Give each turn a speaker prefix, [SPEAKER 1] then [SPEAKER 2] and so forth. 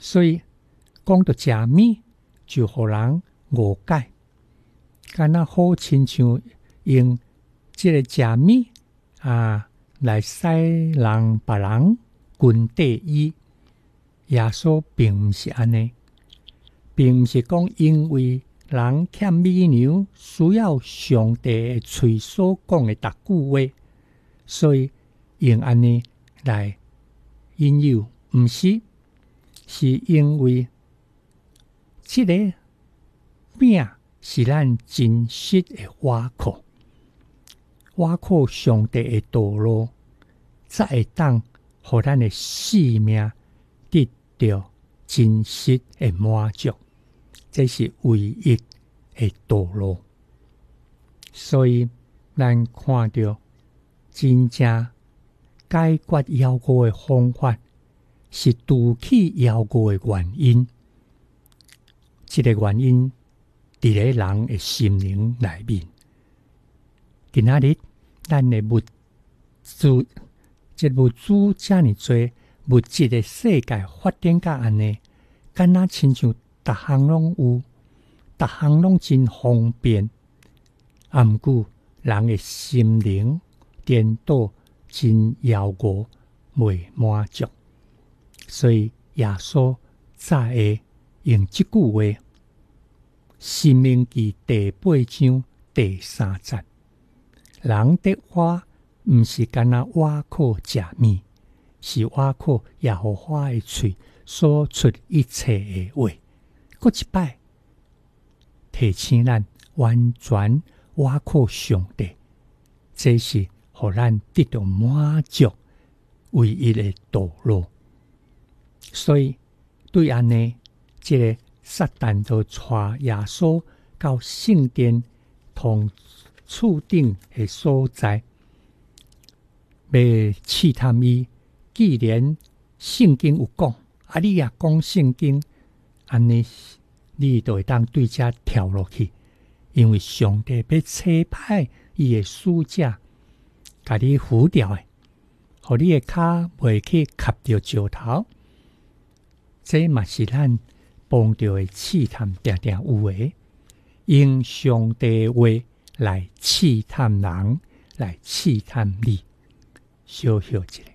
[SPEAKER 1] 所以讲到食米，就互人误解，敢若好亲像用即个食米来使人别人群地伊。耶稣并毋是安尼，并毋是讲因为人欠米粮，需要上帝的嘴所讲的逐句话，所以用安尼来引诱，毋是，是因为这个饼是咱真实的瓦靠，瓦靠上帝的道路，才会当互咱的性命得到真实的满足，这是唯一的道路。所以咱看到真正解决妖怪的方法，是除去妖怪的原因。这个原因伫咧人的心灵内面。今仔日咱的物资，这物资这么多，物质的世界发展到安尼，敢若亲像逐项拢有，逐项拢真方便。毋过人的心灵颠倒，真妖恶，未满足。所以耶稣才会用这句话，《申命记》第8章第3节：人得活，毋是干那倚靠食米，是倚靠耶和华的嘴所出一切的话。搁一摆提醒咱完全倚靠上帝，这是互咱得到满足唯一的道路。所以对安尼，这个撒旦就带耶稣到圣殿同厝顶的所在，要试探伊。既然圣经有讲，你也讲圣经，安尼你就会当对这跳落去，因为上帝要差派伊的使者，甲你扶掉的，互你的脚袂去磕着石头。这嘛是咱碰到的试探，定定有的，用上帝的话来试探人，来试探你。小小一个。